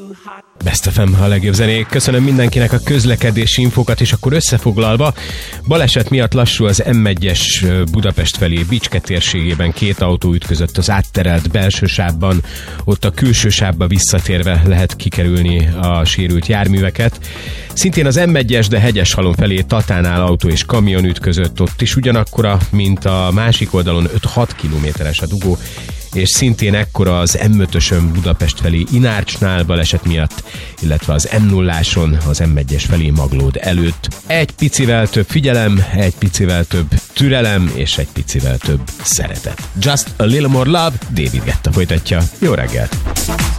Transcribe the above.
Best FM, a legjobb zenék. Köszönöm mindenkinek a közlekedési infókat, és akkor összefoglalva, baleset miatt lassú az M1-es Budapest felé Bicske térségében, 2 autó ütközött az átterelt belső sávban, ott a külső sávba visszatérve lehet kikerülni a sérült járműveket. Szintén az M1-es, de Hegyeshalom felé Tatánál autó és kamion ütközött, ott is ugyanakkora, mint a másik oldalon 5-6 kilométeres a dugó, és szintén ekkora az M5-ösön Budapest felé Inárcsnál baleset miatt, illetve az M0-áson az M1-es felé Maglód előtt. Egy picivel több figyelem, egy picivel több türelem, és egy picivel több szeretet. Just a little more love, David Guetta folytatja. Jó reggelt!